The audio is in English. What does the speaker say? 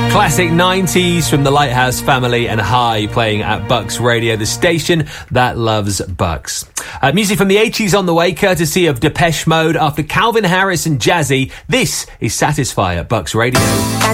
Classic 90s from the Lighthouse Family and High playing at Bucks Radio, the station that loves Bucks. Music from the 80s on the way, courtesy of Depeche Mode. After Calvin Harris and Jazzy, this is Satisfy at Bucks Radio.